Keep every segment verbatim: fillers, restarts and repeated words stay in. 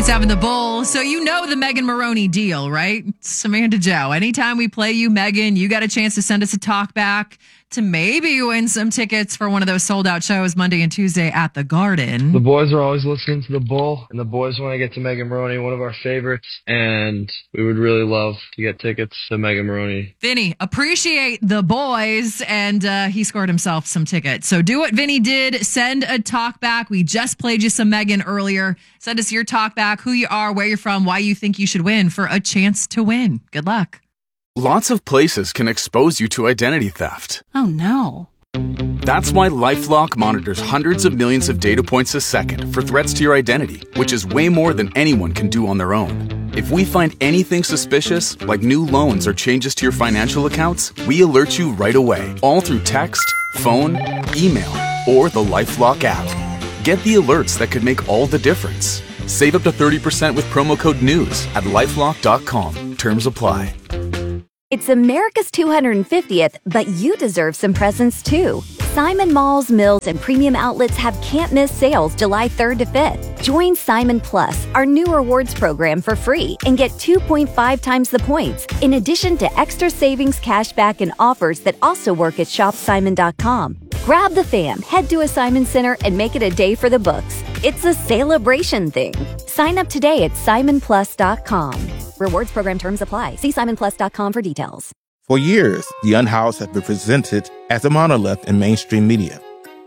always having the bull. So you know the Megan Maroney deal, right? Samantha Joe. Anytime we play you, Megan, you got a chance to send us a talk back to maybe win some tickets for one of those sold out shows Monday and Tuesday at the Garden. The boys are always listening to the bull, and the boys want to get to Megan Maroney, one of our favorites, and we would really love to get tickets to Megan Maroney. Vinny, appreciate the boys, and uh, he scored himself some tickets. So do what Vinny did. Send a talk back. We just played you some Megan earlier. Send us your talk back, who you are, where you're from, why you think you should win for a chance to win. Good luck. Lots of places can expose you to identity theft. Oh, no. That's why LifeLock monitors hundreds of millions of data points a second for threats to your identity, which is way more than anyone can do on their own. If we find anything suspicious, like new loans or changes to your financial accounts, we alert you right away, all through text, phone, email, or the LifeLock app. Get the alerts that could make all the difference. Save up to thirty percent with promo code NEWS at lifelock dot com. Terms apply. It's America's two hundred fiftieth, but you deserve some presents too. Simon Malls, Mills, and Premium Outlets have can't-miss sales July third to fifth. Join Simon Plus, our new rewards program, for free and get two point five times the points, in addition to extra savings, cashback, and offers that also work at shop simon dot com. Grab the fam, head to a Simon Center, and make it a day for the books. It's a celebration thing. Sign up today at simon plus dot com. Rewards program terms apply. See simon plus dot com for details. For years, The Unhoused has been presented as a monolith in mainstream media.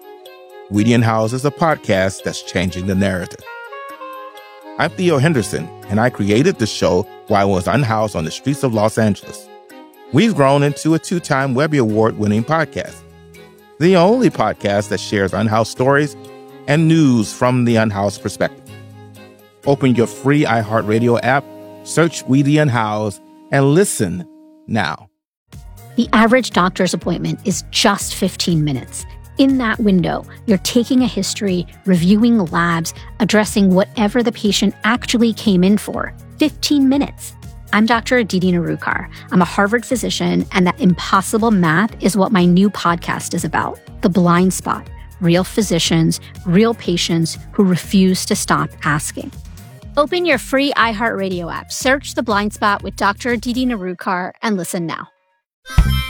We The Unhoused is a podcast that's changing the narrative. I'm Theo Henderson, and I created the show while I was unhoused on the streets of Los Angeles. We've grown into a two-time Webby Award-winning podcast, the only podcast that shares unhoused stories and news from the unhoused perspective. Open your free iHeartRadio app, search We The Unhoused, and listen now. The average doctor's appointment is just fifteen minutes. In that window, you're taking a history, reviewing labs, addressing whatever the patient actually came in for. fifteen minutes. I'm Doctor Aditi Narukar. I'm a Harvard physician, and that impossible math is what my new podcast is about. The Blind Spot. Real physicians, real patients who refuse to stop asking. Open your free iHeartRadio app, search The Blind Spot with Doctor Aditi Narukar, and listen now.